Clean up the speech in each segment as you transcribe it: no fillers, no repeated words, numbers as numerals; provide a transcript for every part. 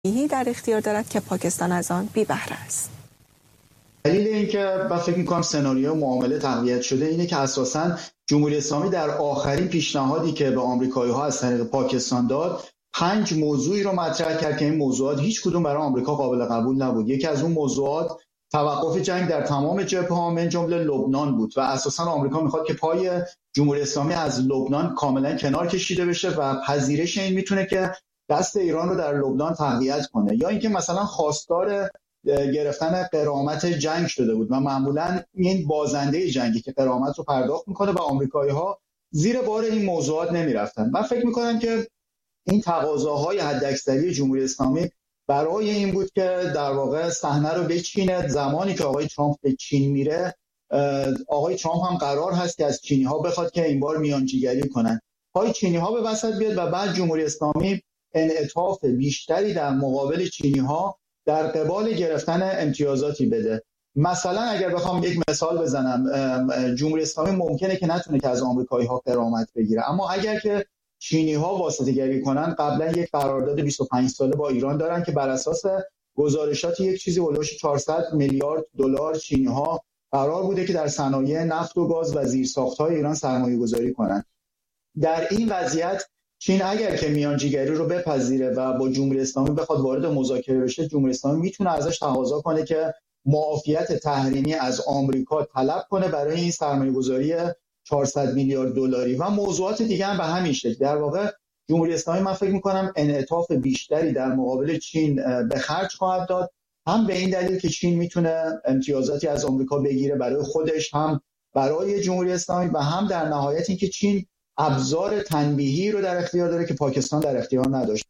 در اختیار دارد که پاکستان از آن بی بهره است. دلیل اینکه من فکر می‌کنم سناریو معامله تقویت شده اینه که اساساً جمهوری اسلامی در آخرین پیشنهادی که به آمریکایی‌ها از طریق پاکستان داد 5 موضوعی رو مطرح کرد که این موضوعات هیچ کدوم برای آمریکا قابل قبول نبود. یکی از اون موضوعات توقف جنگ در تمام جبهه‌ها من جمله لبنان بود و اساساً آمریکا می‌خواد که پای جمهوری اسلامی از لبنان کاملا کنار کشیده بشه و پذیرش این میتونه که دست ایران رو در لبنان تقویت کنه، یا اینکه مثلا خواستار گرفتن غرامت جنگ شده بود و معمولا این بازنده جنگی که غرامت رو پرداخت میکنه و آمریکایی‌ها زیر بار این موضوعات نمیرفتن. من فکر میکنم که این تقاضاهای حداکثری جمهوری اسلامی برای این بود که در واقع صحنه رو بچینه. زمانی که آقای ترامپ به چین میره، آقای ترامپ هم قرار هست که از چینی‌ها بخواد که این بار میانجیگری کنن، پای چینی‌ها به وسط بیاد و بعد جمهوری اسلامی انعطاف بیشتری در مقابل چینی‌ها در قبال گرفتن امتیازاتی بده. مثلا اگر بخوام یک مثال بزنم، جمهوری اسلامی ممکنه که نتونه که از آمریکایی‌ها غرامت بگیره، اما اگر که چینی‌ها واسطه‌گری کنن قبلا یک قرارداد 25 ساله با ایران دارن که بر اساس گزارشات یک چیزی هولوش 400 میلیارد دلار چینی‌ها قرار بوده که در صنایع نفت و گاز و زیرساخت‌های ایران سرمایه‌گذاری کنن. در این وضعیت چین اگر که میانجیگری رو بپذیره و با جمهوری اسلامی بخواد وارد مذاکره بشه، جمهوری اسلامی میتونه ازش تقاضا کنه که معافیت تحریمی از آمریکا طلب کنه برای این سرمایه‌گذاری 400 میلیارد دلاری و موضوعات دیگه هم به همین شکل. در واقع جمهوری اسلامی من فکر می‌کنم انعطاف بیشتری در مقابل چین به خرج خواهد داد، هم به این دلیل که چین میتونه امتیازاتی از آمریکا بگیره برای خودش، هم برای جمهوری اسلامی، و هم در نهایت اینکه چین ابزار تنبیهی رو در اختیار داره که پاکستان در اختیار نداشت.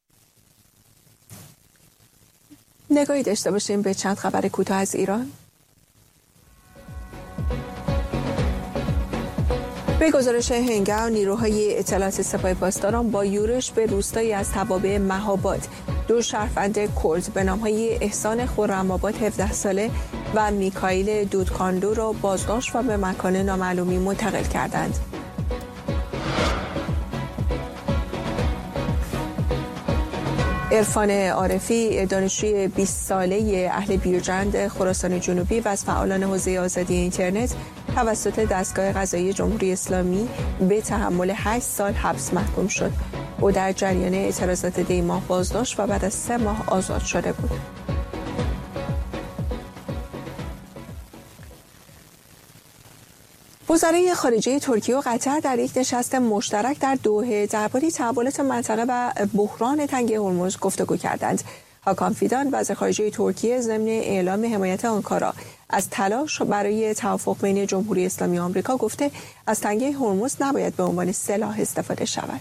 نگاهی داشته باشیم به چند خبر کوتاه از ایران. به گزارش هنگام، نیروهای اطلاعات سپاه پاسداران با یورش به روستایی از توابع مهاباد 2 شهروند کرد به نام‌های احسان خرم‌آباد 17 ساله و میکائیل دودکاندو را بازداشت و به مکان نامعلومی منتقل کردند. عرفان عارفی، دانشجوی 20 ساله اهل بیوجند خراسان جنوبی و از فعالان حوزه آزادی اینترنت توسط دستگاه قضایی جمهوری اسلامی به تحمل 8 سال حبس محکوم شد. او در جریان اعتراضات دی ماه بازداشت و بعد از 3 ماه آزاد شده بود. وزرای خارجه ترکیه و قطر در یک نشست مشترک در دوحه درباره تحولات منطقه و بحران تنگه هرمز گفتگو کردند. هاکان فیدان، وزیر خارجه ترکیه، ضمن اعلام حمایت آنکارا از تلاش برای توافق بین جمهوری اسلامی و آمریکا گفته از تنگه هرمز نباید به عنوان سلاح استفاده شود.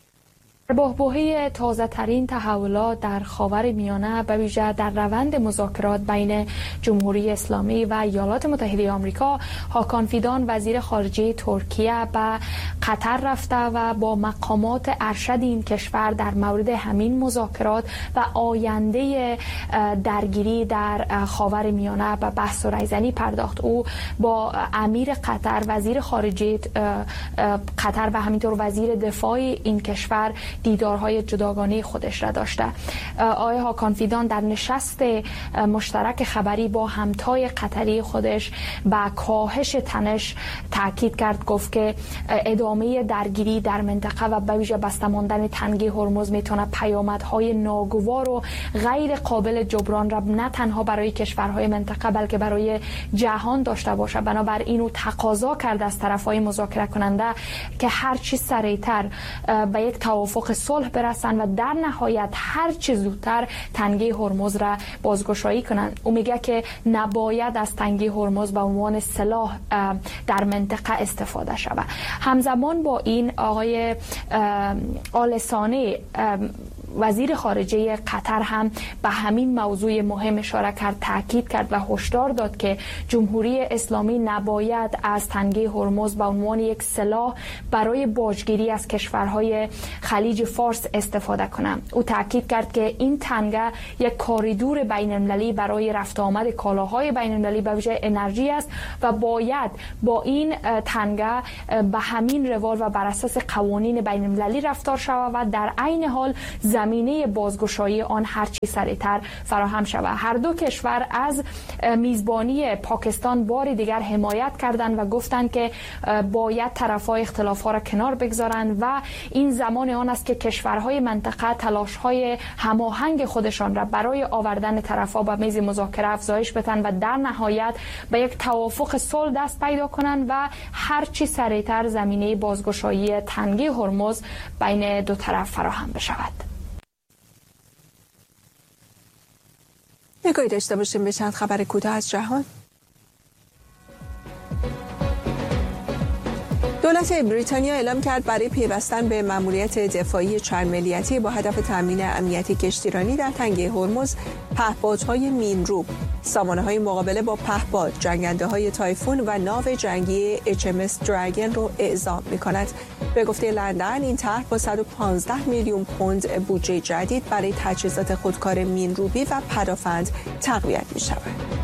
بحبوحه تازه‌ترین تحولات در خاورمیانه به ویژه در روند مذاکرات بین جمهوری اسلامی و ایالات متحده آمریکا، هاکان فیدان وزیر خارجه ترکیه به قطر رفته و با مقامات ارشد این کشور در مورد همین مذاکرات و آینده درگیری در خاورمیانه به بحث و رایزنی پرداخت. او با امیر قطر، وزیر خارجه قطر و همینطور وزیر دفاع این کشور دیدارهای جداگانه خودش را داشته. آقای هاکان فیدان در نشست مشترک خبری با همتای قطری خودش به کاهش تنش تاکید کرد. گفت که ادامه درگیری در منطقه و به ویژه بسته ماندن تنگه هرمز میتونه پیامدهای ناگوار و غیر قابل جبران را نه تنها برای کشورهای منطقه بلکه برای جهان داشته باشه. بنابراین او تقاضا کرد از طرفهای مذاکره کننده که هر چی سریعتر به یک توافق صلح برسن و در نهایت هر چه زودتر تنگه هرمز را بازگشایی کنند. او میگه که نباید از تنگه هرمز به عنوان سلاح در منطقه استفاده شود. همزمان با این آقای آل ثانی وزیر خارجه قطر هم به همین موضوع مهم اشاره کرد، تاکید کرد و هشدار داد که جمهوری اسلامی نباید از تنگه هرمز به عنوان یک سلاح برای باجگیری از کشورهای خلیج فارس استفاده کنند. او تاکید کرد که این تنگه یک کاریدور بین المللی برای رفت آمد کالاهای بین المللی به ویژه انرژی است و باید با این تنگه به همین روال و بر اساس قوانین بین المللی رفتار شود و در عین حال زمینه بازگشایی آن هرچی سریعتر فراهم شود. هر دو کشور از میزبانی پاکستان بار دیگر حمایت کردند و گفتند که باید طرف‌های اختلاف‌ها را کنار بگذارند و این زمان آن است که کشورهای منطقه تلاش‌های هماهنگ خودشان را برای آوردن طرف‌ها به میز مذاکره افزایش بدن و در نهایت به یک توافق صلح دست پیدا کنند و هرچی سریعتر زمینه بازگشایی تنگه هرمز بین دو طرف فراهم بشود. نگاهی داشته باشیم به چند خبر کوتاه از جهان. دولت بریتانیا اعلام کرد برای پیوستن به مأموریت دفاعی چند ملیتی با هدف تامین امنیت کشتیرانی در تنگه هرمز، پهپادهای مین‌روب، سامانه‌های مقابله با پهپاد، جنگنده‌های تایفون و ناو جنگی HMS دراگن رو اعزام می‌کند. به گفته لندن این طرح با 115 میلیون پوند بودجه جدید برای تجهیزات خودکار مین‌روبی و پدافند تقویت می‌شود.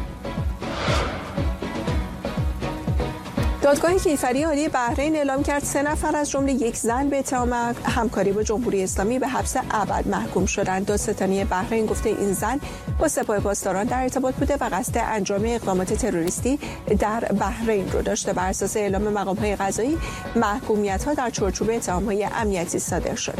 دادگاه کیفری عالی بحرین اعلام کرد 3 نفر از جمله یک زن به اتهام همکاری با جمهوری اسلامی به حبس ابد محکوم شدند. دادستانی بحرین گفته این زن با سپاه پاسداران در ارتباط بوده و قصد انجام اقدامات تروریستی در بحرین رو داشته. بر اساس اعلام مقام‌های قضایی محکومیت‌ها در چارچوب اتهام‌های امنیتی صادر شده.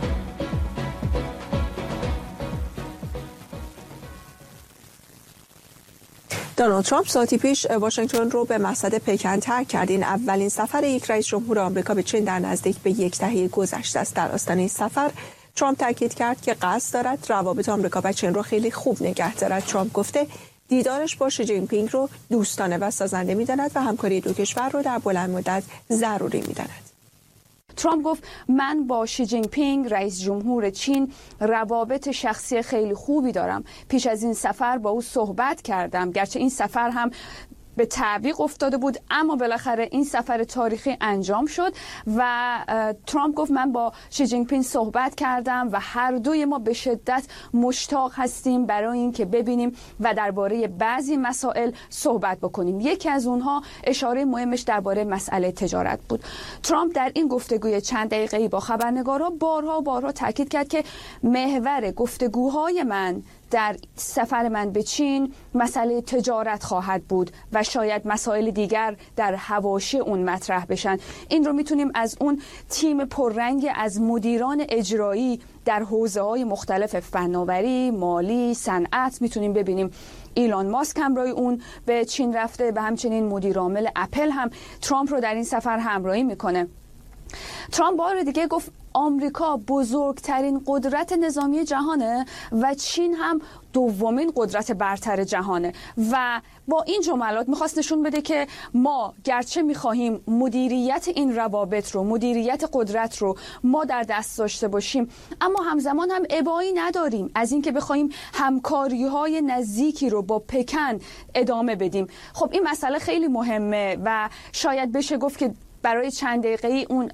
دونالد ترامپ ساعتی پیش واشنگتن رو به مقصد پکن ترک کرد. این اولین سفر یک رئیس جمهور آمریکا به چین در نزدیک به یک دهه گذشته است. در آستانه سفر ترامپ تاکید کرد که قصد دارد روابط آمریکا و چین رو خیلی خوب نگه دارد. ترامپ گفته دیدارش با شی جین پینگ رو دوستانه و سازنده می‌داند و همکاری دو کشور رو در بلند مدت ضروری می‌داند. ترامپ گفت من با شی جین پینگ رئیس جمهور چین روابط شخصی خیلی خوبی دارم. پیش از این سفر با او صحبت کردم، گرچه این سفر هم به تعویق افتاده بود اما بالاخره این سفر تاریخی انجام شد و ترامپ گفت من با شی جین پینگ صحبت کردم و هر دوی ما به شدت مشتاق هستیم برای اینکه ببینیم و درباره بعضی مسائل صحبت بکنیم. یکی از اونها اشاره مهمش درباره مسئله تجارت بود. ترامپ در این گفتگوی چند دقیقه‌ای با خبرنگارا بارها تاکید کرد که محور گفتگوهای من در سفر من به چین مسئله تجارت خواهد بود و شاید مسائل دیگر در حواشی اون مطرح بشن. این رو میتونیم از اون تیم پررنگ از مدیران اجرایی در حوزه‌های مختلف فناوری، مالی، صنعت میتونیم ببینیم. ایلان ماسک همراه اون به چین رفته و همچنین مدیر عامل اپل هم ترامپ رو در این سفر همراهی میکنه. ترامپ بار دیگه گفت آمریکا بزرگترین قدرت نظامی جهانه و چین هم دومین قدرت برتر جهانه و با این جملات میخواست نشون بده که ما گرچه میخواهیم مدیریت این روابط رو، مدیریت قدرت رو ما در دست داشته باشیم اما همزمان هم ابایی نداریم از اینکه بخوایم همکاری‌های نزدیکی رو با پکن ادامه بدیم. خب این مسئله خیلی مهمه و شاید بشه گفت که برای چند دقیقه‌ای اون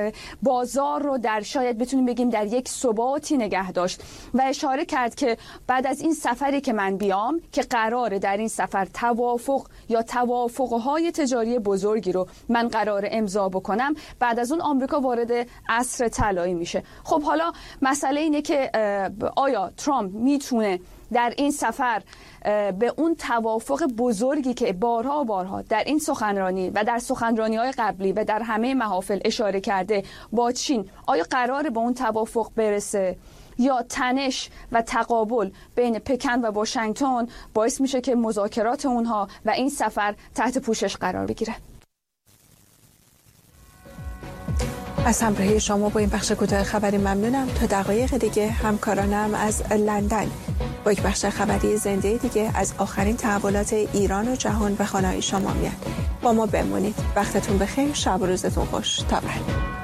بازار رو در شاید بتونیم بگیم در یک ثباتی نگه داشت و اشاره کرد که بعد از این سفری که من بیام که قراره در این سفر توافق یا توافق‌های تجاری بزرگی رو من قراره امضا بکنم، بعد از اون آمریکا وارد عصر طلایی میشه. خب حالا مسئله اینه که آیا ترامپ میتونه در این سفر به اون توافق بزرگی که بارها در این سخنرانی و در سخنرانی‌های قبلی و در همه محافل اشاره کرده با چین، آیا قراره به اون توافق برسه یا تنش و تقابل بین پکن و واشنگتن باعث میشه که مذاکرات اونها و این سفر تحت پوشش قرار بگیره؟ از همراهی شما با این بخش کوتاه خبری ممنونم. تا دقایق دیگه همکارانم از لندن با یک بخش خبری زنده دیگه از آخرین تحولات ایران و جهان به خانه‌های شما میاد. با ما بمونید. وقتتون بخیر، شب و روزتون خوش. تا بعد.